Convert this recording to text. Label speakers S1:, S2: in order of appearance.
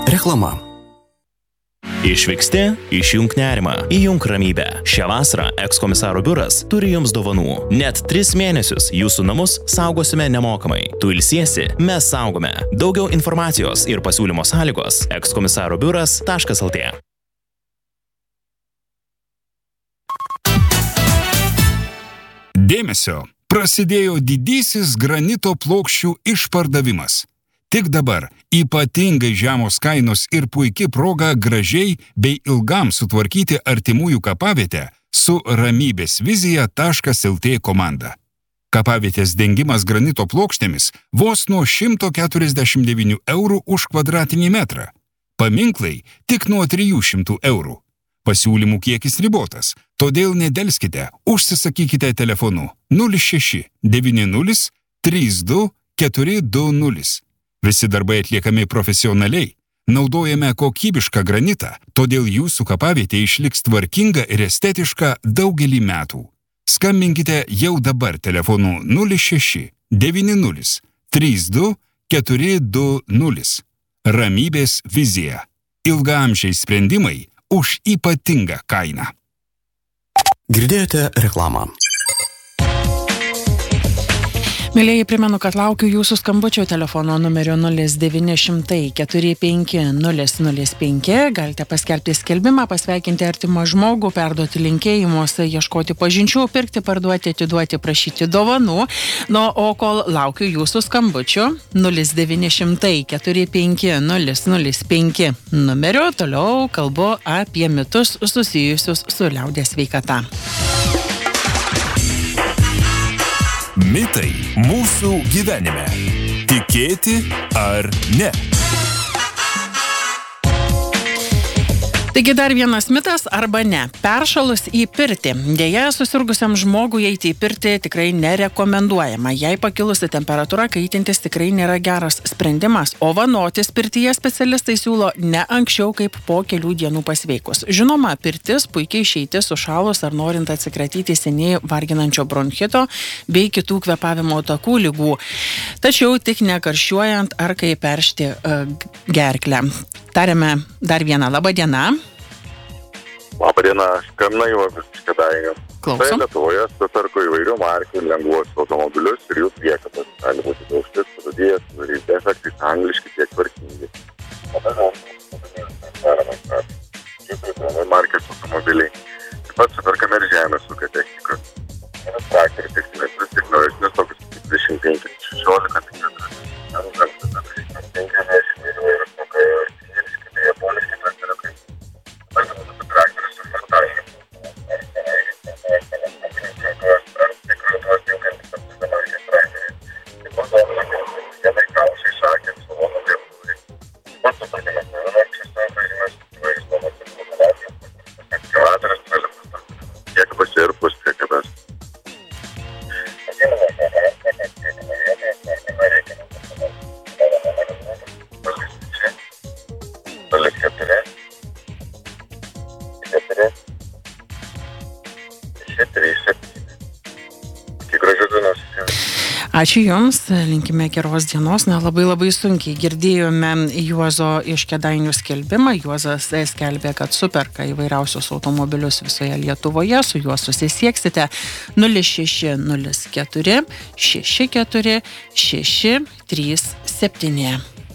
S1: Reklama.
S2: Išvyksti, išjunk nerimą, įjunk ramybę. Šią vasarą ekskomisaro biuras turi jums dovanų. Net 3 mėnesius jūsų namus saugosime nemokamai. Tu ilsiesi, mes saugome. Daugiau informacijos ir pasiūlymo sąlygos ekskomisarobiuras.lt.
S3: Dėmesio! Prasidėjo didysis granito plokščių išpardavimas. Tik dabar ypatingai žemos kainos ir puikia proga gražiai bei ilgam sutvarkyti artimųjų kapavietę su ramybėsvizija.lt komanda. Kapavietės dengimas granito plokštėmis vos nuo 149 eurų už kvadratinį metrą. Paminklai tik nuo 300 eurų. Pasiūlymų kiekis ribotas, todėl nedelskite, užsisakykite telefonu 06 90 32 420. Visi darbai atliekami profesionaliai, naudojame kokybišką granitą, todėl jūsų kapavietė išliks tvarkinga ir estetiška daugelį metų. Skambinkite jau dabar telefonu 06 90 32 420. Ramybės vizija. Ilgaamžiai sprendimai už ypatingą kainą.
S1: Girdėjote reklamą.
S4: Mėlėjai, primenu, kad laukiu jūsų skambučio telefono numeriu 0900 45 005. Galite paskelbti skelbimą, pasveikinti artimą žmogų, perduoti linkėjimus, ieškoti pažinčių, pirkti, parduoti, atiduoti, prašyti dovanų. O kol laukiu jūsų skambučio 0900 45 005 numeriu, toliau kalbu apie mitus susijusius su liaudies sveikata.
S5: Mitai mūsų gyvenime. Tikėti ar ne?
S4: Taigi dar vienas mitas arba ne. Peršalus į pirtį. Deja, susirgusiam žmogui eiti į pirtį tikrai nerekomenduojama. Jei pakilusi temperatūra, kaitintis tikrai nėra geras sprendimas. O vanotis pirtyje specialistai siūlo ne anksčiau kaip po kelių dienų pasveikus. Žinoma, pirtis puikiai išeiti sušalus ar norint atsikratyti seniai varginančio bronchito bei kitų kvėpavimo takų ligų. Tačiau tik nekarščiuojant ar kai peršti gerklę. Tariame dar vieną. Labą dieną.
S6: Labą dieną, skambina Juozas iš Kėdainių.
S4: Klausom.
S6: Tai Lietuvoje sutarko įvairių markių lengvuosius automobilius ir jų priekabas. Gali būti daužtis, padudėjęs, sudarys defektais, angliški tiek tvarkingi. Markės automobiliai. Taip pat sutarkame ir žemės ūkio techniką. Traktoriai technikai, tik naujesnius tokius 25, 16,
S4: Ačiū Jums, linkime geros dienos. Labai sunkiai girdėjome Juozo iš Kėdainių skelbimą. Juozas skelbė, kad superka įvairiausius automobilius visoje Lietuvoje. Su juo susisieksite 0604 64 637.